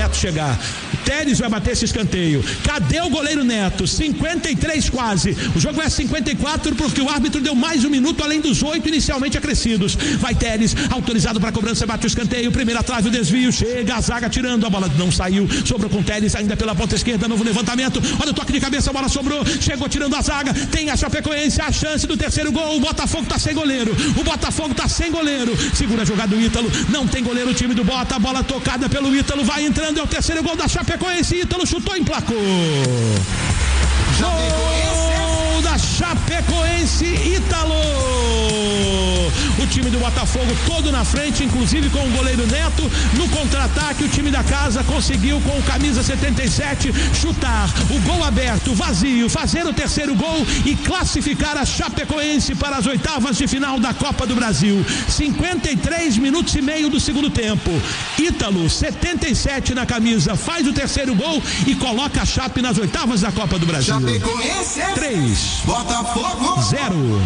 Neto chegar. Teles vai bater esse escanteio. Cadê o goleiro Neto? 53 quase. O jogo é 54 porque o árbitro deu mais 1 minuto além dos 8 inicialmente acrescidos. Vai Teles, autorizado para cobrança, bate o escanteio. Primeira trave, o desvio, chega a zaga tirando, a bola não saiu, sobrou com Teles ainda pela ponta esquerda, novo levantamento. Olha o toque de cabeça, a bola sobrou, chegou tirando a zaga. Tem a Chapecoense, a chance do terceiro gol. O Botafogo tá sem goleiro. Segura a jogada do Ítalo, não tem goleiro o time do Bota, a bola tocada pelo Ítalo, vai entrando, é o terceiro gol da Chapecoense. Ítalo chutou, emplacou. Gol da Chapecoense, Ítalo. O time do Botafogo todo na frente, inclusive com o goleiro Neto. No contra-ataque, o time da casa conseguiu, com o camisa 77, chutar o gol aberto, vazio, fazer o terceiro gol e classificar a Chapecoense para as oitavas de final da Copa do Brasil. 53 minutos e meio do segundo tempo. Ítalo, 77 na camisa, faz o terceiro gol e coloca a Chape nas oitavas da Copa do Brasil. Chapecoense 3, Botafogo 0.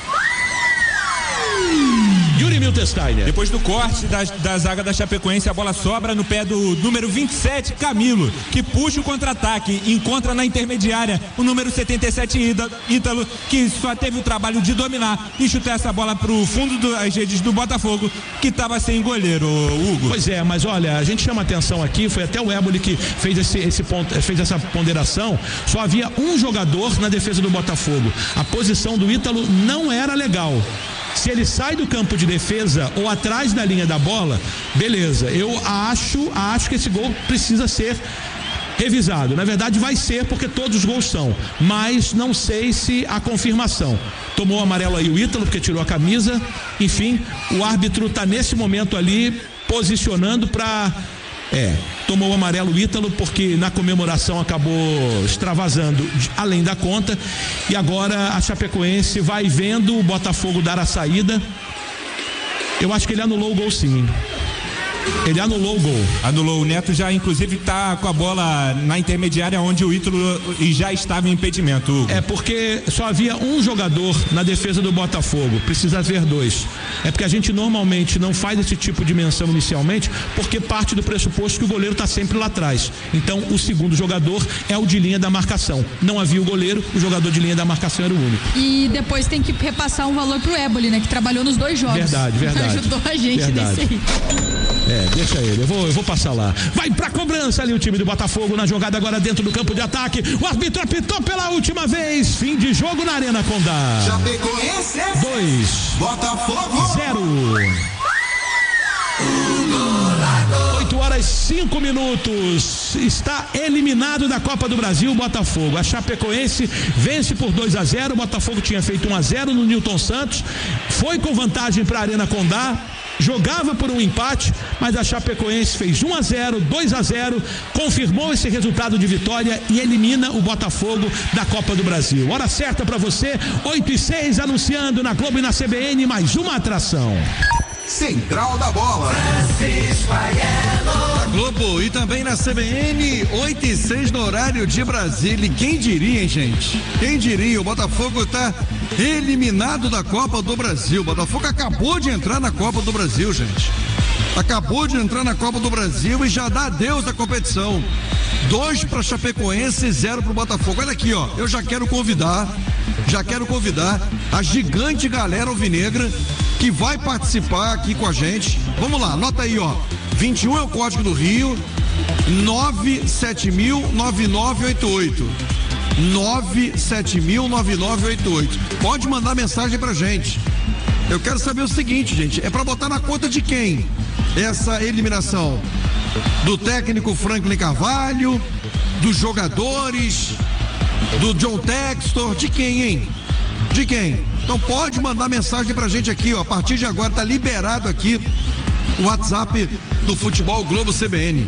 Yuri Miltensteiner. Depois do corte da zaga da Chapecoense, a bola sobra no pé do número 27, Camilo, que puxa o contra-ataque, encontra na intermediária o número 77, Ítalo, que só teve o trabalho de dominar e chutar essa bola pro fundo das redes do Botafogo, que estava sem goleiro, Hugo. Pois é, mas olha, a gente chama atenção aqui, foi até o Éboli que fez fez essa ponderação. Só havia um jogador na defesa do Botafogo. A posição do Ítalo não era legal. Se ele sai do campo de defesa ou atrás da linha da bola, beleza. Eu acho que esse gol precisa ser revisado. Na verdade vai ser, porque todos os gols são, mas não sei se a confirmação. Tomou o amarelo aí o Ítalo, porque tirou a camisa. Enfim, o árbitro está nesse momento ali posicionando para... tomou o amarelo Ítalo, porque na comemoração acabou extravasando além da conta, e agora a Chapecoense vai vendo o Botafogo dar a saída. Eu acho que ele anulou o gol, sim. Ele anulou o gol. Anulou. O Neto já, inclusive, tá com a bola na intermediária onde o Ítalo já estava em impedimento, Hugo. É porque só havia um jogador na defesa do Botafogo. Precisa haver 2. É porque a gente normalmente não faz esse tipo de menção inicialmente, porque parte do pressuposto que o goleiro está sempre lá atrás. Então, o segundo jogador é o de linha da marcação. Não havia o goleiro, o jogador de linha da marcação era o único. E depois tem que repassar um valor pro Éboli, né? Que trabalhou nos 2 jogos. Verdade. Ajudou a gente nesse aí. Deixa ele, eu vou passar lá. Vai pra cobrança ali o time do Botafogo na jogada agora dentro do campo de ataque. O árbitro apitou pela última vez. Fim de jogo na Arena Condá. Chapecoense 2, Botafogo 0. 8h05. Está eliminado da Copa do Brasil o Botafogo. A Chapecoense vence por 2-0. O Botafogo tinha feito 1-0 no Newton Santos. Foi com vantagem para a Arena Condá. Jogava por um empate, mas a Chapecoense fez 1-0, 2-0, confirmou esse resultado de vitória e elimina o Botafogo da Copa do Brasil. Hora certa para você, 8h06, anunciando na Globo e na CBN mais uma atração. Central da Bola. Na Globo e também na CBN, 8h06 no horário de Brasília. E quem diria, hein, gente? Quem diria? O Botafogo tá eliminado da Copa do Brasil. O Botafogo acabou de entrar na Copa do Brasil, gente. Acabou de entrar na Copa do Brasil e já dá adeus à competição. 2 para Chapecoense, 0 para o Botafogo. Olha aqui, ó. Eu já quero convidar a gigante galera alvinegra que vai participar aqui com a gente. Vamos lá, anota aí, ó. 21 é o código do Rio, 970009988. 970009988. Pode mandar mensagem pra gente. Eu quero saber o seguinte, gente, é pra botar na conta de quem essa eliminação? Do técnico Franklin Carvalho, dos jogadores, do John Textor, de quem, hein? De quem? Então pode mandar mensagem pra gente aqui, ó. A partir de agora tá liberado aqui o WhatsApp do Futebol Globo CBN.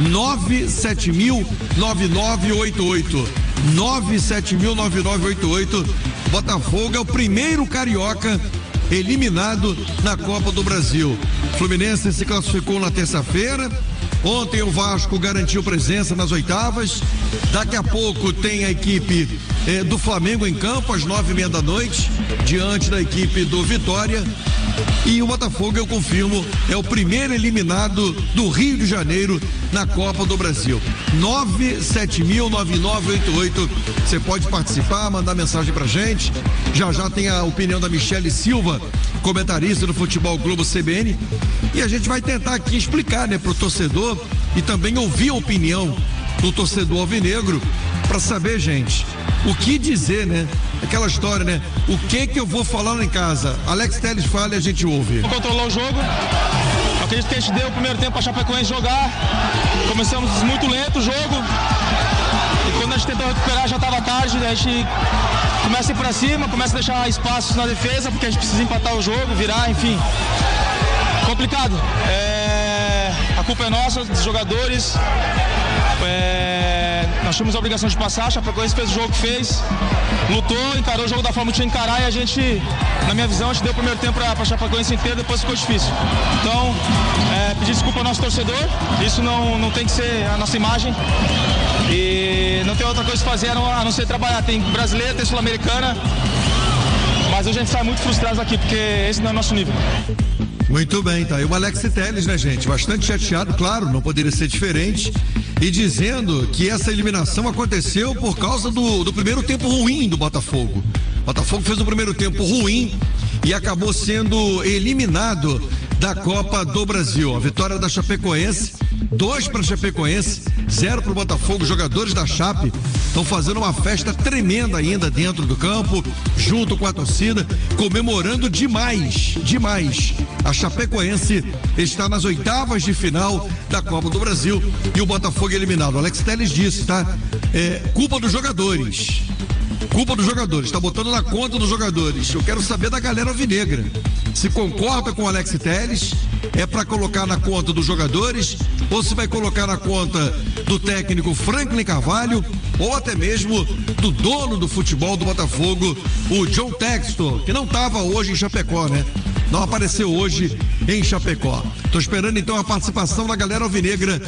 970009988. 970009988. Botafogo é o primeiro carioca eliminado na Copa do Brasil. Fluminense se classificou na terça-feira. Ontem o Vasco garantiu presença nas oitavas. Daqui a pouco tem a equipe do Flamengo em campo às 9h30 da noite, diante da equipe do Vitória. E o Botafogo, eu confirmo, é o primeiro eliminado do Rio de Janeiro na Copa do Brasil. 970009988. Você pode participar, mandar mensagem pra gente. Já tem a opinião da Michele Silva, comentarista do Futebol Globo CBN. E a gente vai tentar aqui explicar, né, pro torcedor e também ouvir a opinião do torcedor alvinegro para saber, gente, o que dizer, né? Aquela história, né? O que eu vou falar lá em casa? Alex Telles fala e a gente ouve. Controlou o jogo. Acredito que a gente deu o primeiro tempo para a Chapecoense jogar. Começamos muito lento o jogo. E quando a gente tentou recuperar já estava tarde. A gente começa a ir para cima, começa a deixar espaços na defesa, porque a gente precisa empatar o jogo, virar, enfim. Complicado. A culpa é nossa, dos jogadores. Nós tínhamos a obrigação de passar, a Chapecoense fez o jogo que fez, lutou, encarou o jogo da forma que tinha que encarar e a gente, na minha visão, a gente deu o primeiro tempo para a Chapecoense inteira, depois ficou difícil. Então, pedir desculpa ao nosso torcedor, isso não tem que ser a nossa imagem e não tem outra coisa a fazer a não ser trabalhar. Tem brasileira, tem sul-americana, mas a gente sai muito frustrado aqui porque esse não é o nosso nível. Muito bem, tá aí o Alex Telles, né, gente? Bastante chateado, claro, não poderia ser diferente. E dizendo que essa eliminação aconteceu por causa do primeiro tempo ruim do Botafogo. O Botafogo fez o primeiro tempo ruim e acabou sendo eliminado da Copa do Brasil. A vitória da Chapecoense, 2 para a Chapecoense, 0 para o Botafogo. Os jogadores da Chape estão fazendo uma festa tremenda ainda dentro do campo, junto com a torcida, comemorando demais. A Chapecoense está nas oitavas de final da Copa do Brasil e o Botafogo é eliminado. O Alex Telles disse, tá? Culpa dos jogadores. Tá botando na conta dos jogadores. Eu quero saber da galera alvinegra. Se concorda com o Alex Telles, é para colocar na conta dos jogadores, ou se vai colocar na conta do técnico Franklin Carvalho, ou até mesmo do dono do futebol do Botafogo, o John Textor, que não estava hoje em Chapecó, né? Não apareceu hoje em Chapecó. Tô esperando então a participação da galera alvinegra.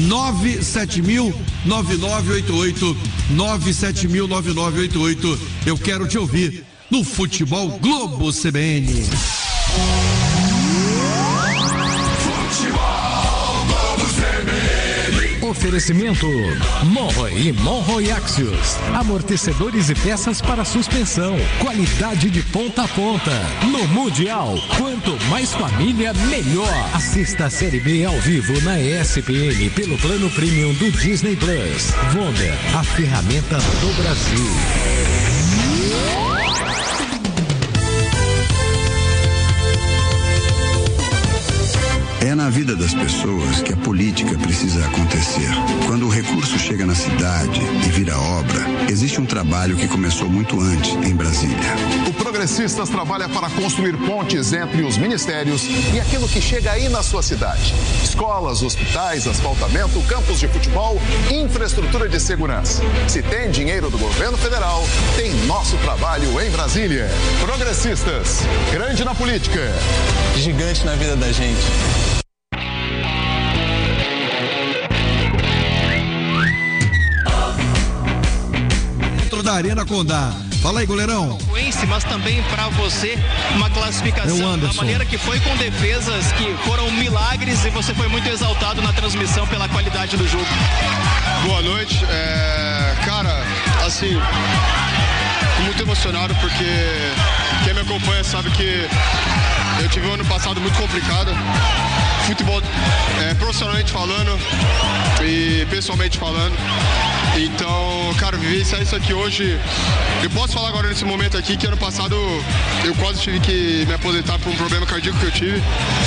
970009988, 970009988. Eu quero te ouvir no Futebol Globo CBN. Oferecimento Monroe e Monroe Axios, amortecedores e peças para suspensão, qualidade de ponta a ponta. No Mundial, quanto mais família, melhor. Assista a Série B ao vivo na ESPN pelo plano premium do Disney Plus. Wonder, a ferramenta do Brasil. É na vida das pessoas que a política precisa acontecer. Quando o recurso chega na cidade e vira obra, existe um trabalho que começou muito antes, em Brasília. O Progressistas trabalha para construir pontes entre os ministérios e aquilo que chega aí na sua cidade. Escolas, hospitais, asfaltamento, campos de futebol, infraestrutura de segurança. Se tem dinheiro do governo federal, tem nosso trabalho em Brasília. Progressistas, grande na política, gigante na vida da gente. Da Arena Condá. Fala aí, goleirão. Mas também para você uma classificação da maneira que foi, com defesas que foram milagres, e você foi muito exaltado na transmissão pela qualidade do jogo. Boa noite. Cara, assim, muito emocionado porque quem me acompanha sabe que eu tive um ano passado muito complicado. Futebol, profissionalmente falando e pessoalmente falando. Então, cara, vivenciar isso aqui hoje, eu posso falar agora nesse momento aqui que ano passado eu quase tive que me aposentar por um problema cardíaco que eu tive.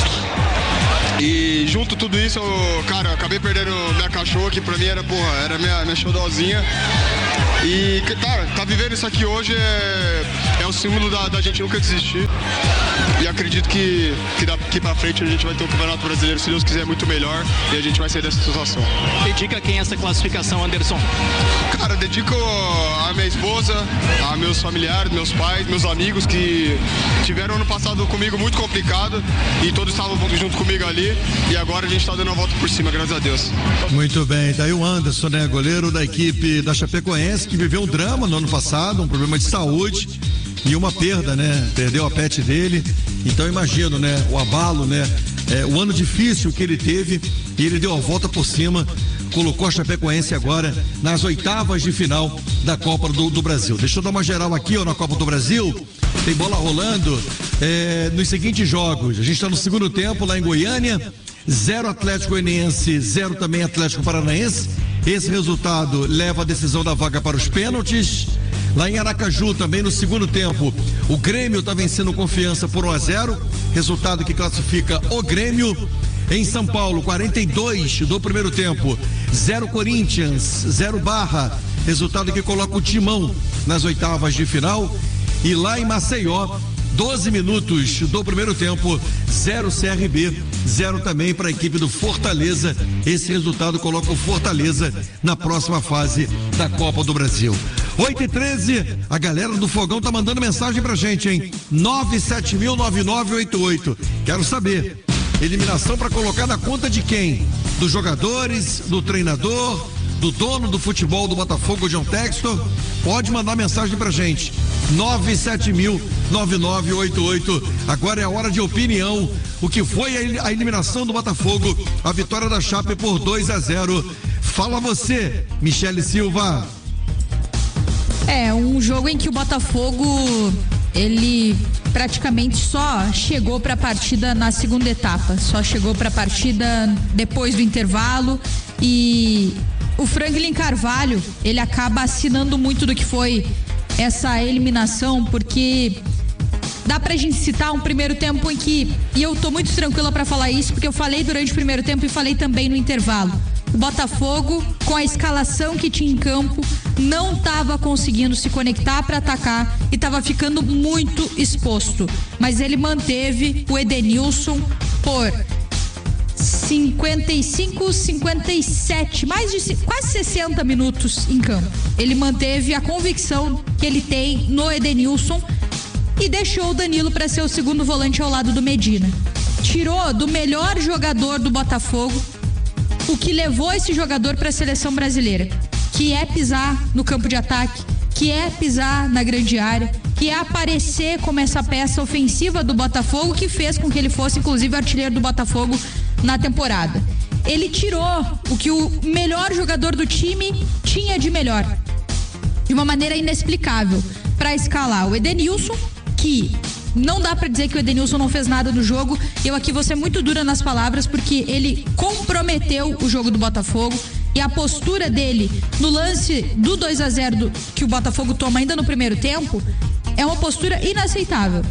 E junto tudo isso, cara, eu acabei perdendo minha cachorra, que pra mim era minha xodózinha. E, cara, tá vivendo isso aqui hoje é o símbolo da gente nunca desistir. E acredito que daqui pra frente a gente vai ter um campeonato brasileiro, se Deus quiser, muito melhor, e a gente vai sair dessa situação. Dedica quem essa classificação, Anderson? Cara, eu dedico a minha esposa, a meus familiares, meus pais, meus amigos que tiveram ano passado comigo muito complicado e todos estavam junto comigo ali, e agora a gente tá dando a volta por cima, graças a Deus. Muito bem, tá aí o Anderson, né, goleiro da equipe da Chapecoense, que viveu um drama no ano passado, um problema de saúde, e uma perda, né? Perdeu a pet dele. Então imagino, né? O abalo, né? O ano difícil que ele teve, e ele deu a volta por cima, colocou a Chapecoense agora nas oitavas de final da Copa do Brasil. Deixa eu dar uma geral aqui, ó, na Copa do Brasil. Tem bola rolando nos seguintes jogos. A gente está no segundo tempo lá em Goiânia. 0 Atlético Goianiense, 0 também Atlético Paranaense. Esse resultado leva a decisão da vaga para os pênaltis. Lá em Aracaju, também no segundo tempo, o Grêmio está vencendo Confiança por 1-0, resultado que classifica o Grêmio. Em São Paulo, 42 do primeiro tempo, 0 Corinthians, 0 Barra, resultado que coloca o Timão nas oitavas de final. E lá em Maceió, 12 minutos do primeiro tempo, 0 CRB, 0 também para a equipe do Fortaleza. Esse resultado coloca o Fortaleza na próxima fase da Copa do Brasil. 8h13, a galera do Fogão tá mandando mensagem pra gente, hein? 970009988. Quero saber, eliminação para colocar na conta de quem? Dos jogadores, do treinador, do dono do futebol do Botafogo, John Textor? Pode mandar mensagem pra gente. 970009988. Agora é a hora de opinião. O que foi a eliminação do Botafogo, a vitória da Chape por 2-0. Fala você, Michele Silva. Um jogo em que o Botafogo, ele praticamente só chegou para a partida na segunda etapa, só chegou para a partida depois do intervalo, e o Franklin Carvalho, ele acaba assinando muito do que foi essa eliminação, porque dá pra gente citar um primeiro tempo em que, e eu tô muito tranquila para falar isso, porque eu falei durante o primeiro tempo e falei também no intervalo, o Botafogo, com a escalação que tinha em campo, não estava conseguindo se conectar para atacar e estava ficando muito exposto. Mas ele manteve o Edenilson por 55, 57, quase 60 minutos em campo. Ele manteve a convicção que ele tem no Edenilson e deixou o Danilo para ser o segundo volante ao lado do Medina. Tirou do melhor jogador do Botafogo o que levou esse jogador para a seleção brasileira, que é pisar no campo de ataque, que é pisar na grande área, que é aparecer como essa peça ofensiva do Botafogo, que fez com que ele fosse inclusive artilheiro do Botafogo na temporada. Ele tirou o que o melhor jogador do time tinha de melhor, de uma maneira inexplicável, para escalar o Edenilson, que não dá pra dizer que o Edenilson não fez nada no jogo. Eu aqui vou ser muito dura nas palavras, porque ele comprometeu o jogo do Botafogo, e a postura dele no lance do 2-0 que o Botafogo toma ainda no primeiro tempo é uma postura inaceitável,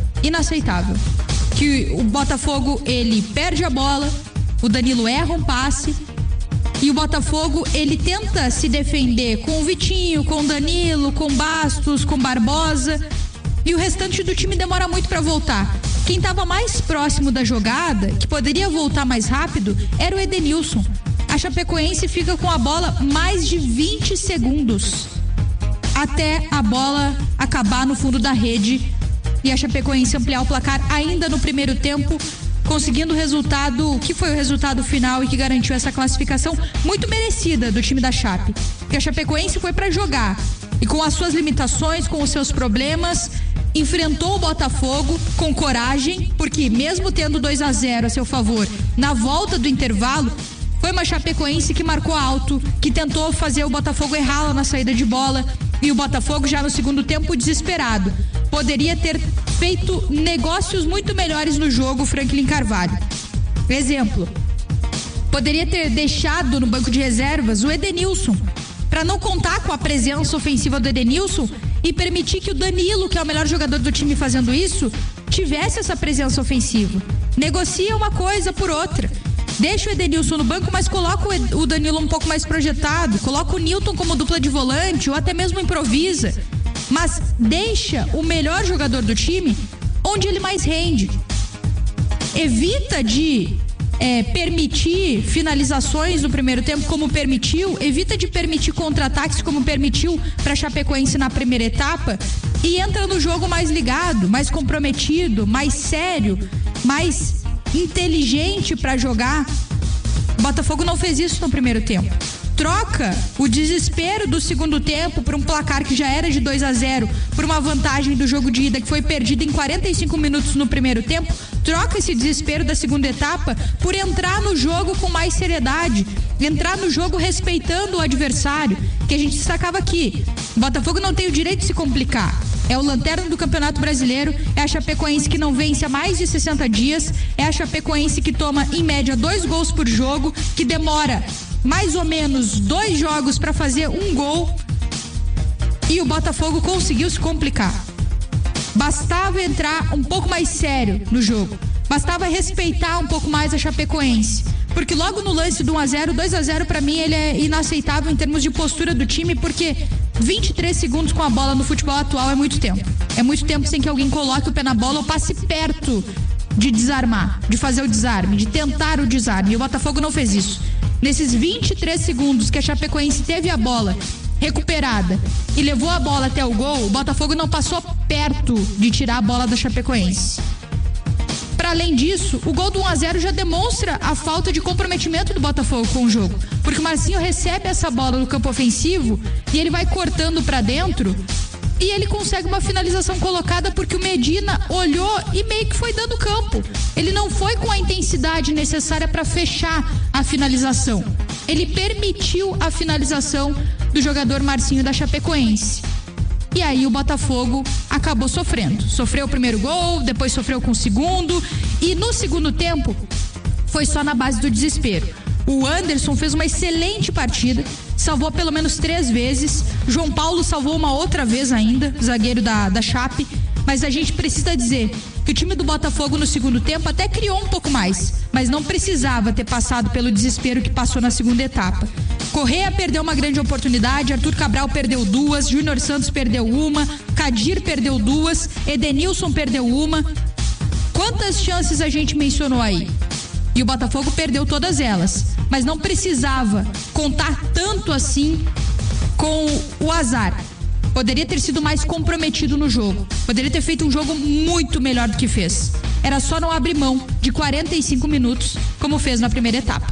que o Botafogo, ele perde a bola, o Danilo erra um passe e o Botafogo, ele tenta se defender com o Vitinho, com o Danilo, com Bastos, com Barbosa, e o restante do time demora muito para voltar. Quem estava mais próximo da jogada, que poderia voltar mais rápido, era o Edenilson. A Chapecoense fica com a bola mais de 20 segundos até a bola acabar no fundo da rede e a Chapecoense ampliar o placar ainda no primeiro tempo, conseguindo o resultado, que foi o resultado final e que garantiu essa classificação muito merecida do time da Chape. Porque a Chapecoense foi para jogar e, com as suas limitações, com os seus problemas, enfrentou o Botafogo com coragem, porque mesmo tendo 2-0 a seu favor na volta do intervalo, foi uma Chapecoense que marcou alto, que tentou fazer o Botafogo errar lá na saída de bola, e o Botafogo já no segundo tempo desesperado. Poderia ter feito negócios muito melhores no jogo, Franklin Carvalho. Exemplo, poderia ter deixado no banco de reservas o Edenilson, para não contar com a presença ofensiva do Edenilson e permitir que o Danilo, que é o melhor jogador do time fazendo isso, tivesse essa presença ofensiva. Negocia uma coisa por outra. Deixa o Edenilson no banco, mas coloca o Danilo um pouco mais projetado, coloca o Nilton como dupla de volante ou até mesmo improvisa, mas deixa o melhor jogador do time onde ele mais rende. Evita de permitir finalizações no primeiro tempo como permitiu, evita de permitir contra-ataques como permitiu para Chapecoense na primeira etapa, e entra no jogo mais ligado, mais comprometido, mais sério, mais inteligente para jogar. O Botafogo não fez isso no primeiro tempo. Troca o desespero do segundo tempo por um placar que já era de 2-0, por uma vantagem do jogo de ida que foi perdida em 45 minutos no primeiro tempo. Troca esse desespero da segunda etapa por entrar no jogo com mais seriedade, entrar no jogo respeitando o adversário, que a gente destacava aqui. O Botafogo não tem o direito de se complicar. É o lanterna do Campeonato Brasileiro, é a Chapecoense que não vence há mais de 60 dias, é a Chapecoense que toma em média 2 gols por jogo, que demora mais ou menos 2 jogos para fazer um gol, e o Botafogo conseguiu se complicar. Bastava entrar um pouco mais sério no jogo, bastava respeitar um pouco mais a Chapecoense, porque logo no lance do 1-0, 2-0 para mim ele é inaceitável em termos de postura do time, porque 23 segundos com a bola no futebol atual é muito tempo. É muito tempo sem que alguém coloque o pé na bola ou passe perto de desarmar, de fazer o desarme, de tentar o desarme. E o Botafogo não fez isso. Nesses 23 segundos que a Chapecoense teve a bola recuperada e levou a bola até o gol, o Botafogo não passou perto de tirar a bola da Chapecoense. Para além disso, o gol do 1-0 já demonstra a falta de comprometimento do Botafogo com o jogo, porque o Marcinho recebe essa bola no campo ofensivo e ele vai cortando para dentro e ele consegue uma finalização colocada porque o Medina olhou e meio que foi dando campo. Ele não foi com a intensidade necessária para fechar a finalização. Ele permitiu a finalização do jogador Marcinho da Chapecoense. E aí o Botafogo acabou sofrendo. Sofreu o primeiro gol, depois sofreu com o segundo, e no segundo tempo foi só na base do desespero. O Anderson fez uma excelente partida, salvou pelo menos 3 vezes. João Paulo salvou uma outra vez ainda, zagueiro da Chape. Mas a gente precisa dizer que o time do Botafogo no segundo tempo até criou um pouco mais, mas não precisava ter passado pelo desespero que passou na segunda etapa. Correa perdeu uma grande oportunidade, Arthur Cabral perdeu 2, Júnior Santos perdeu 1, Kadir perdeu 2, Edenilson perdeu 1. Quantas chances a gente mencionou aí? E o Botafogo perdeu todas elas, mas não precisava contar tanto assim com o azar. Poderia ter sido mais comprometido no jogo, poderia ter feito um jogo muito melhor do que fez. Era só não abrir mão de 45 minutos como fez na primeira etapa.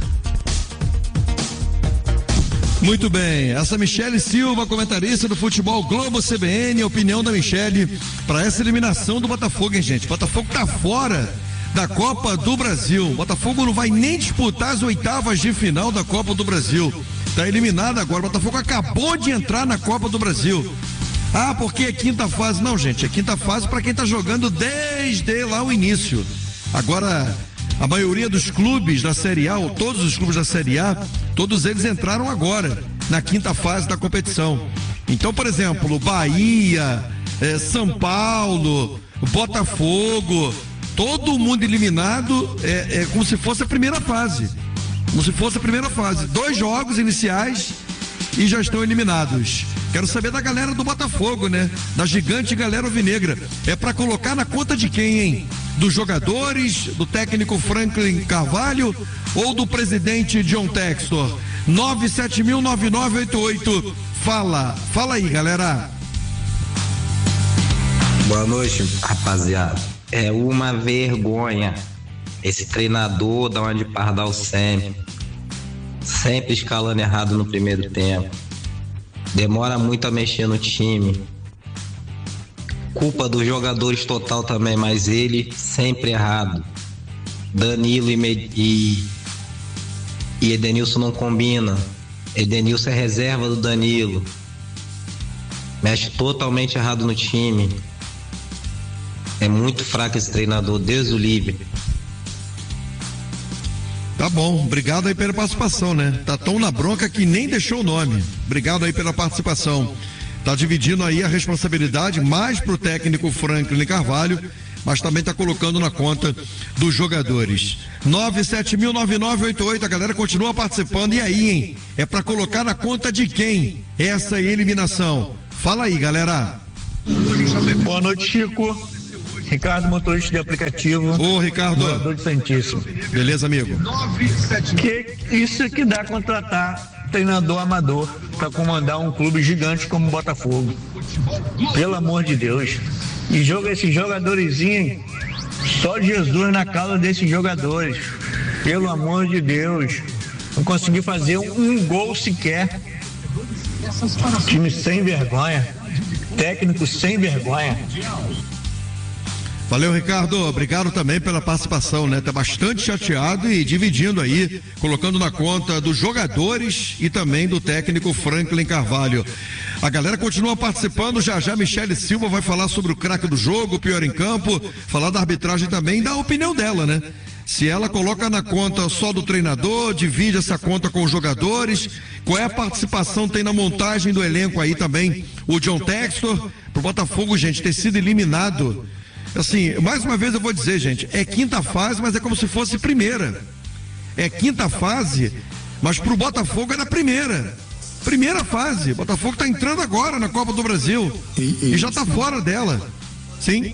Muito bem, essa Michele Silva, comentarista do Futebol Globo CBN, a opinião da Michele para essa eliminação do Botafogo, hein, gente? Botafogo tá fora da Copa do Brasil. Botafogo não vai nem disputar as oitavas de final da Copa do Brasil. Tá eliminado agora. O Botafogo acabou de entrar na Copa do Brasil. Ah, porque é quinta fase. Não, gente, é quinta fase para quem tá jogando desde lá o início. Agora, a maioria dos clubes da Série A, ou todos os clubes da Série A, todos eles entraram agora na quinta fase da competição. Então, por exemplo, Bahia, São Paulo, Botafogo, todo mundo eliminado é como se fosse a primeira fase. Como se fosse a primeira fase. 2 jogos iniciais e já estão eliminados. Quero saber da galera do Botafogo, né? Da gigante galera alvinegra. É pra colocar na conta de quem, hein? Dos jogadores, do técnico Franklin Carvalho ou do presidente John Textor? 970009988. Fala aí, galera. Boa noite, rapaziada. É uma vergonha esse treinador da onde Pardal sempre escalando errado no primeiro tempo, demora muito a mexer no time, culpa dos jogadores total também, mas ele sempre errado. Danilo e Edenilson não combinam. Edenilson é reserva do Danilo, mexe totalmente errado no time. É muito fraco esse treinador, Deus o livre. Tá bom, obrigado aí pela participação, né? Tá tão na bronca que nem deixou o nome. Obrigado aí pela participação. Tá dividindo aí a responsabilidade mais pro técnico Franklin Carvalho, mas também tá colocando na conta dos jogadores. 970009988, a galera continua participando. E aí, hein? É pra colocar na conta de quem essa eliminação? Fala aí, galera. Boa noite, Chico. Ricardo, motorista de aplicativo. Ô, Ricardo. Morador de Santíssimo. Beleza, amigo? Isso que dá contratar treinador amador para comandar um clube gigante como o Botafogo. Pelo amor de Deus. E esses jogadorzinhos, só Jesus na causa desses jogadores. Pelo amor de Deus. conseguiu fazer um gol sequer. Time sem vergonha, técnico sem vergonha. Valeu, Ricardo, obrigado também pela participação, né? Tá bastante chateado e dividindo aí, colocando na conta dos jogadores e também do técnico Franklin Carvalho. A galera continua participando, já Michele Silva vai falar sobre o craque do jogo, o pior em campo, falar da arbitragem também, dar a opinião dela, né? Se ela coloca na conta só do treinador, divide essa conta com os jogadores, qual é a participação tem na montagem do elenco aí também, o John Textor, pro Botafogo, gente, ter sido eliminado. Assim, mais uma vez eu vou dizer, gente, é quinta fase, mas é como se fosse primeira. É quinta fase, mas pro Botafogo é na primeira. Primeira fase. Botafogo tá entrando agora na Copa do Brasil e já tá fora dela. Sim.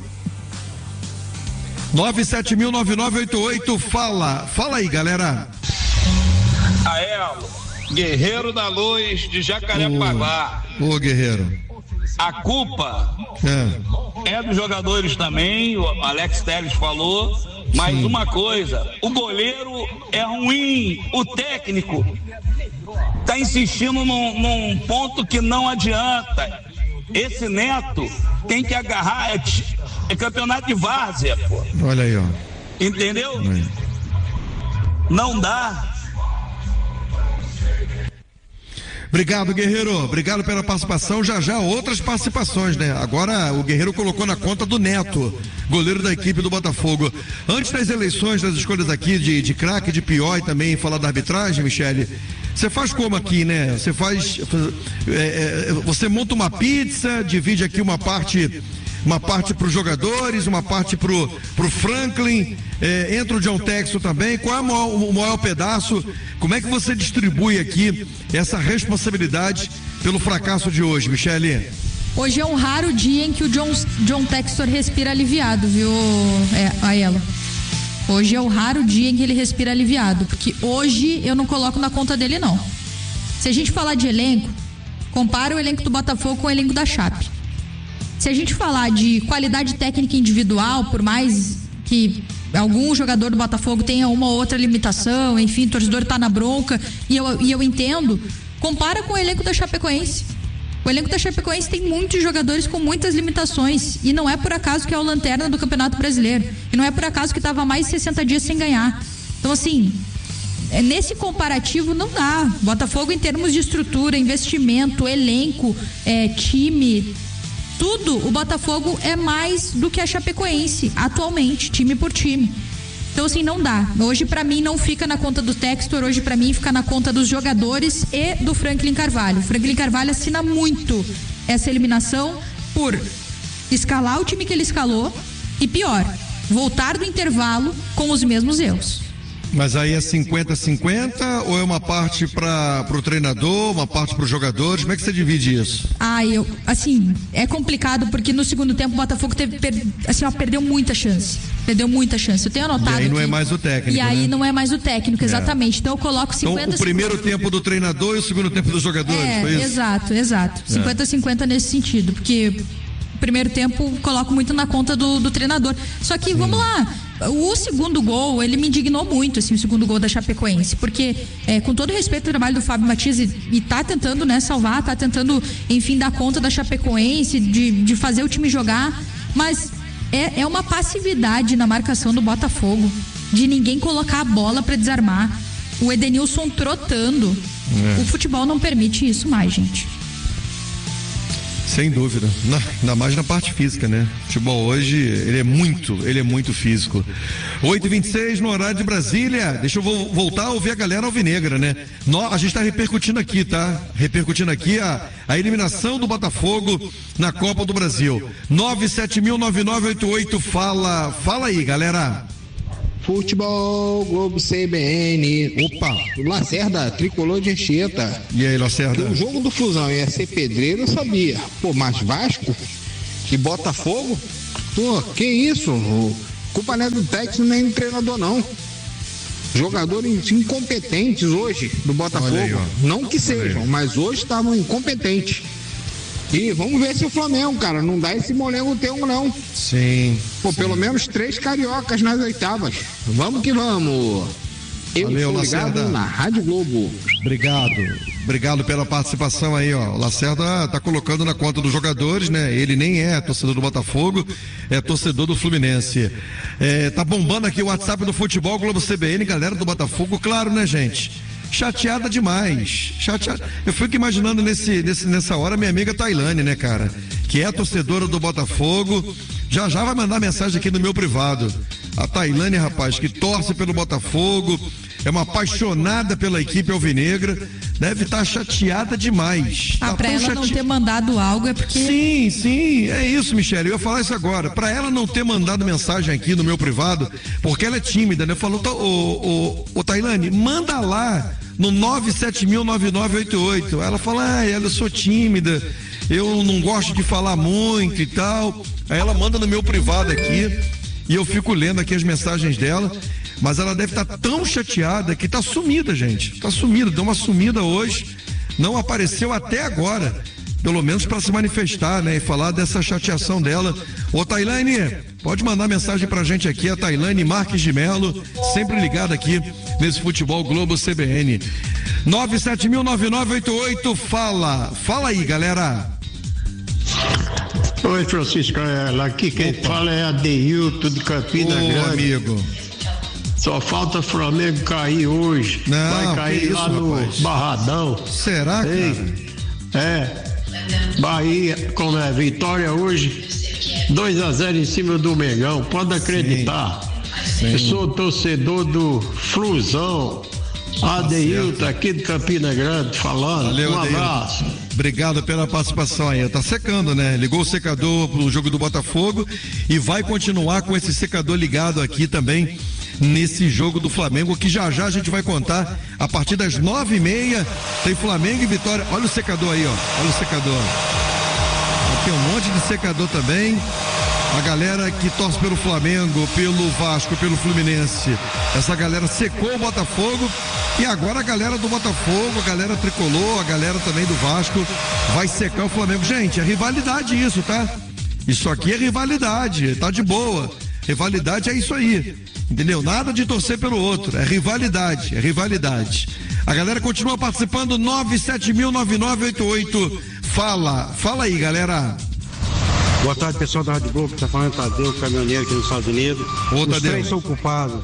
970009988, fala aí, galera. Aelo, Guerreiro da Luz de Jacarepaguá. Ô, Guerreiro. A culpa é dos jogadores também, o Alex Telles falou, mas sim, uma coisa, o goleiro é ruim, o técnico tá insistindo num ponto que não adianta. Esse Neto tem que agarrar, é campeonato de várzea, pô. Olha aí, ó. Entendeu? Não dá. Obrigado, Guerreiro. Obrigado pela participação. Já outras participações, né? Agora o Guerreiro colocou na conta do Neto, goleiro da equipe do Botafogo. Antes das eleições, das escolhas aqui de craque, de pior e também falar da arbitragem, Michele, você faz como aqui, né? Você monta uma pizza, divide aqui uma parte para os jogadores, uma parte pro Franklin, entra o John Textor também. Qual é o maior pedaço? Como é que você distribui aqui essa responsabilidade pelo fracasso de hoje, Michele? Hoje é um raro dia em que o John Textor respira aliviado, viu, Aelo? Hoje é o raro dia em que ele respira aliviado, porque hoje eu não coloco na conta dele, não. Se a gente falar de elenco, compara o elenco do Botafogo com o elenco da Chape. Se a gente falar de qualidade técnica individual, por mais que algum jogador do Botafogo tenha uma ou outra limitação, enfim, o torcedor tá na bronca, e eu entendo, compara com o elenco da Chapecoense. O elenco da Chapecoense tem muitos jogadores com muitas limitações, e não é por acaso que é o lanterna do Campeonato Brasileiro, e não é por acaso que estava mais de 60 dias sem ganhar. Então, assim, nesse comparativo não dá. Botafogo, em termos de estrutura, investimento, elenco, time, tudo, o Botafogo é mais do que a Chapecoense atualmente, time por time. Então, assim, não dá. Hoje, pra mim, não fica na conta do Textor, hoje, pra mim, fica na conta dos jogadores e do Franklin Carvalho. O Franklin Carvalho assina muito essa eliminação por escalar o time que ele escalou e, pior, voltar do intervalo com os mesmos erros. Mas aí é 50-50 ou é uma parte para o treinador, uma parte para os jogadores? Como é que você divide isso? É complicado porque no segundo tempo o Botafogo perdeu muita chance. Perdeu muita chance. Eu tenho anotado. E aí não é mais o técnico. E aí não é mais o técnico, exatamente. Então eu coloco 50-50. Então o primeiro tempo do treinador e o segundo tempo dos jogadores, foi isso? Exato. 50-50 nesse sentido, porque o primeiro tempo coloco muito na conta do treinador. Só que, vamos lá, o segundo gol, ele me indignou muito, assim, o segundo gol da Chapecoense, porque, com todo respeito ao trabalho do Fábio Matias, e tá tentando, né, salvar, tá tentando, enfim, dar conta da Chapecoense, de fazer o time jogar, mas é uma passividade na marcação do Botafogo, de ninguém colocar a bola para desarmar, o Edenilson trotando. O futebol não permite isso mais, gente. Sem dúvida, ainda mais na parte física, né? O futebol hoje, ele é muito físico. 8h26 no horário de Brasília. Deixa eu voltar a ouvir a galera alvinegra, né? A gente tá repercutindo aqui, tá? Repercutindo aqui a eliminação do Botafogo na Copa do Brasil. 970009988, fala aí, galera. Futebol, Globo CBN. Opa! Lacerda, tricolor de Anchieta. E aí, Lacerda? O jogo do Fusão ia ser pedreiro, eu sabia. Pô, mas Vasco e Botafogo? Pô, que isso? Culpa não é do técnico nem do treinador, não. Jogadores incompetentes hoje do Botafogo. Aí, não que sejam, mas hoje estavam incompetentes. E vamos ver se o Flamengo, cara, não dá esse molengo teu, não. Sim. Pô, pelo menos 3 cariocas nas oitavas. Vamos que vamos. Eu Valeu, sou ligado Lacerda. na Rádio Globo. Obrigado pela participação aí, ó. O Lacerda tá colocando na conta dos jogadores, né? Ele nem é torcedor do Botafogo, é torcedor do Fluminense. Tá bombando aqui o WhatsApp do Futebol Globo CBN, galera do Botafogo, claro, né, gente? Chateada demais. Eu fico imaginando nessa hora minha amiga Tailane, né, cara? Que é torcedora do Botafogo. Já vai mandar mensagem aqui no meu privado. A Tailane, rapaz, que torce pelo Botafogo, é uma apaixonada pela equipe alvinegra, deve estar chateada demais. Pra ela não ter mandado algo é porque... Sim, é isso, Michele, eu ia falar isso agora. Pra ela não ter mandado mensagem aqui no meu privado, porque ela é tímida, né? Falou, ô Tailane, manda lá no 970009988. Ela fala, eu sou tímida, eu não gosto de falar muito e tal. Aí ela manda no meu privado aqui e eu fico lendo aqui as mensagens dela, mas ela deve estar tão chateada que tá sumida, gente. Tá sumida, deu uma sumida hoje, não apareceu até agora, pelo menos para se manifestar, né, e falar dessa chateação dela. Ô Tailane, pode mandar mensagem pra gente aqui, a Tailane Marques de Melo, sempre ligada aqui nesse Futebol Globo CBN. 970009988, fala aí, galera. Oi, Francisco, aqui quem fala é Adeilton de Campina Grande. Amigo. Só falta o Flamengo cair hoje. Não, vai cair lá no rapaz? Barradão. Será, cara? Bahia, como é, vitória hoje, 2-0 em cima do Mengão, pode acreditar. Sim. Eu sou torcedor do Flusão. Adeilton aqui de Campina Grande falando. Valeu, um abraço. Adeilton. Obrigado pela participação aí. Tá secando, né? Ligou o secador pro jogo do Botafogo e vai continuar com esse secador ligado aqui também nesse jogo do Flamengo, que já a gente vai contar a partir das 9h30. Tem Flamengo e Vitória. Olha o secador aí, ó. Olha o secador. Tem um monte de secador também. A galera que torce pelo Flamengo, pelo Vasco, pelo Fluminense, essa galera secou o Botafogo e agora a galera do Botafogo, a galera tricolor, a galera também do Vasco vai secar o Flamengo. Gente, é rivalidade isso, tá? Isso aqui é rivalidade, tá de boa. Rivalidade é isso aí, entendeu? Nada de torcer pelo outro, é rivalidade, é rivalidade. A galera continua participando, 970009988. Fala aí, galera. Boa tarde, pessoal da Rádio Globo, tá falando Tadeu, caminhoneiro aqui nos Estados Unidos. Ô, Os Tadeu. três são culpados.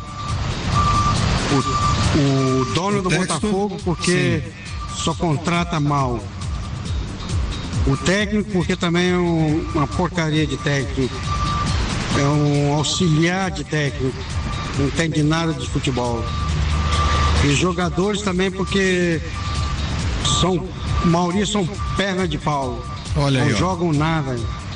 O dono do Botafogo, porque só contrata mal. O técnico, porque também é uma porcaria de técnico. É um auxiliar de técnico. Não entende nada de futebol. E os jogadores também, porque a maioria são perna de pau. Olha aí, não ó. jogam nada.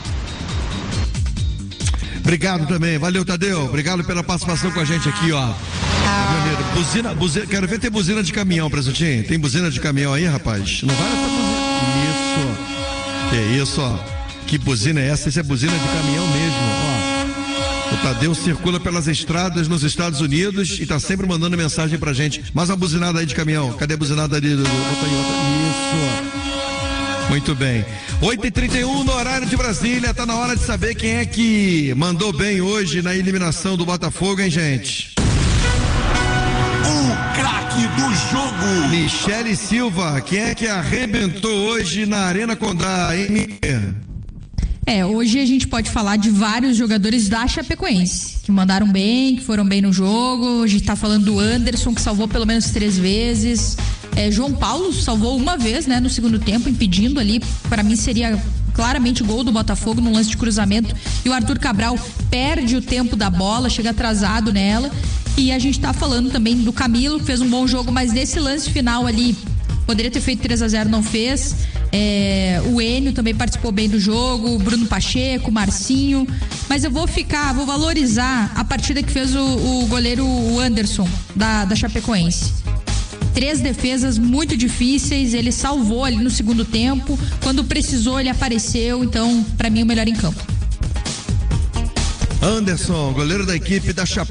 Obrigado também, valeu, Tadeu, obrigado pela participação com a gente aqui, ó. Buzina, quero ver ter buzina de caminhão, Presuntinho. Tem buzina de caminhão aí, rapaz? Não vai essa buzina. Isso. Que isso, ó. Que buzina é essa? Isso é buzina de caminhão mesmo, ó. O Tadeu circula pelas estradas nos Estados Unidos e tá sempre mandando mensagem pra gente. Mais uma buzinada aí de caminhão. Cadê a buzinada ali? Isso. Muito bem. 8h31 no horário de Brasília. Tá na hora de saber quem é que mandou bem hoje na eliminação do Botafogo, hein, gente? O craque do jogo. Michele Silva. Quem é que arrebentou hoje na Arena Condá, hein? Hoje a gente pode falar de vários jogadores da Chapecoense que mandaram bem, que foram bem no jogo. A gente tá falando do Anderson, que salvou pelo menos 3 vezes. João Paulo salvou uma vez, né, no segundo tempo, impedindo ali, para mim seria claramente gol do Botafogo no lance de cruzamento, e o Arthur Cabral perde o tempo da bola, chega atrasado nela. E a gente tá falando também do Camilo, que fez um bom jogo, mas nesse lance final ali poderia ter feito 3-0, não fez. O Enio também participou bem do jogo, o Bruno Pacheco, o Marcinho, mas eu vou valorizar a partida que fez o goleiro Anderson da Chapecoense. 3 defesas muito difíceis, ele salvou ali no segundo tempo, quando precisou ele apareceu, então pra mim o melhor em campo. Anderson, goleiro da equipe da Chapecoense.